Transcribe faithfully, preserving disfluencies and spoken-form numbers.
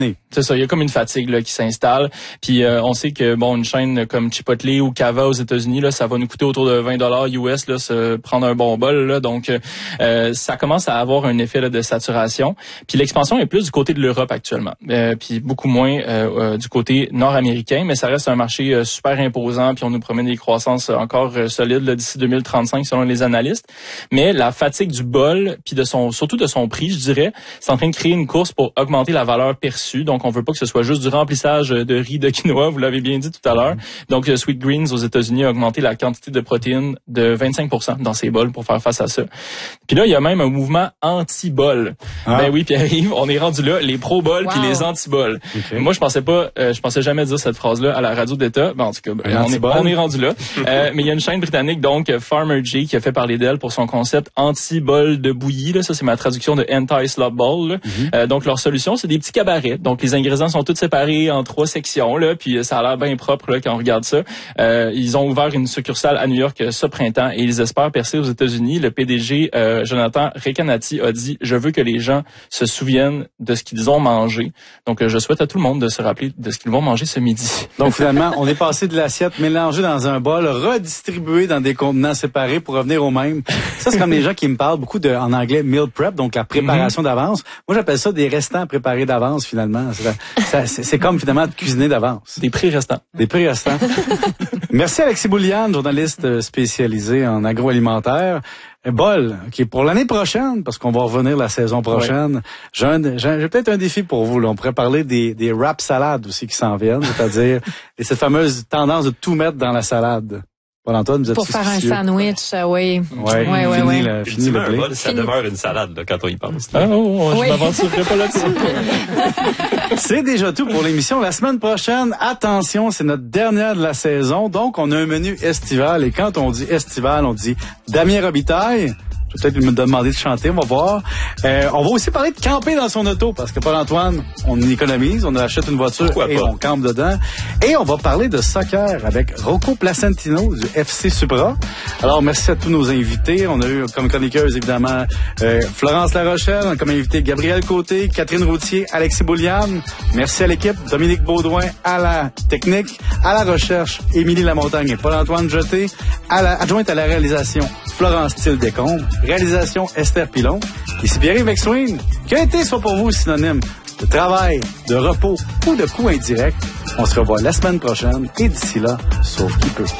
C'est ça, il y a comme une fatigue là qui s'installe. Puis euh, on sait que bon, une chaîne comme Chipotle ou Cava aux États-Unis là, ça va nous coûter autour de vingt dollars U S là, se prendre un bon bol là. Donc euh, ça commence à avoir un effet là, de saturation. Puis l'expansion est plus du côté de l'Europe actuellement. Euh, puis beaucoup moins euh, euh, du côté nord-américain, mais ça reste un marché euh, super imposant. Puis on nous promet des croissances encore euh, solides là, d'ici deux mille trente-cinq selon les analystes. Mais la fatigue du bol, puis de son, surtout de son prix, je dirais, c'est en train de créer une course pour augmenter la valeur perçue. Donc on veut pas que ce soit juste du remplissage de riz de quinoa, vous l'avez bien dit tout à l'heure. Donc Sweet Greens aux États-Unis a augmenté la quantité de protéines de vingt-cinq pour cent dans ses bols pour faire face à ça. Puis là, il y a même un mouvement anti-bol. Ah. Ben oui, Pierre-Yves, on est rendu là, les pro-bols wow. puis les anti-bols. Okay. Moi, je pensais pas, euh, je pensais jamais dire cette phrase-là à la radio d'État. Ben, en tout cas, ben, on, est, on est rendu là. euh, mais il y a une chaîne britannique, donc Farmer J, qui a fait parler d'elle pour son concept anti-bol de bouillie. Là. Ça, c'est ma traduction de anti-slop bowl. Mm-hmm. Euh, donc, leur solution, c'est des petits cabarets. Donc, les ingrédients sont tous séparés en trois sections, là, puis ça a l'air bien propre là, quand on regarde ça. Euh, ils ont ouvert une succursale à New York ce printemps et ils espèrent percer aux États-Unis. Le P D G euh, Jonathan Recanati a dit « Je veux que les gens se souviennent de ce qu'ils ont mangé. » Donc, euh, je souhaite à tout le monde de se rappeler de ce qu'ils vont manger ce midi. Donc, finalement, on est passé de l'assiette mélangée dans un bol, redistribuée dans des contenants séparés pour revenir au même. Ça, c'est comme les gens qui me parlent beaucoup de, en anglais, meal prep, donc la préparation mm-hmm. d'avance. Moi, j'appelle ça des restants préparés d'avance, finalement. C'est, ça, c'est, c'est comme, finalement, de cuisiner d'avance. Des pré-restants. Des pré-restants. Merci Alexis Bouliane, journaliste spécialisé en agroalimentaire. Bol, qui est pour l'année prochaine, parce qu'on va revenir la saison prochaine. Ouais. J'ai, un, j'ai, j'ai peut-être un défi pour vous. Là. On pourrait parler des, des wrap salades aussi qui s'en viennent, c'est-à-dire cette fameuse tendance de tout mettre dans la salade. Paul-Antoine, vous êtes pour faire un sandwich, euh, oui. Oui, ouais, ouais, ouais, fini, ouais. Le, fini le blé. Bol, ça demeure une salade là, quand on y pense. Ah, oh, oh, oui. Je m'aventurerai pas là-dessus. C'est déjà tout pour l'émission. La semaine prochaine, attention, c'est notre dernière de la saison. Donc, on a un menu estival. Et quand on dit estival, on dit Damien Robitaille. Je vais peut-être me demander de chanter, on va voir. Euh, on va aussi parler de camper dans son auto, parce que Paul-Antoine, on économise, on achète une voiture Pourquoi et pas? On campe dedans. Et on va parler de soccer avec Rocco Placentino du F C Supra. Alors, merci à tous nos invités. On a eu comme chroniqueuse, évidemment, euh, Florence Larochelle, comme invité Gabriel Côté, Catherine Routier, Alexis Bouliane. Merci à l'équipe, Dominique Baudouin à la technique, à la recherche, Émilie Lamontagne et Paul-Antoine Jeté, à la, adjointe à la réalisation, Florence Thiel-Descombes. Réalisation Esther Pilon. Ici Pierre-Yves Exwin. Qualité soit pour vous synonyme de travail, de repos ou de coût indirect. On se revoit la semaine prochaine et d'ici là, sauf qui peut.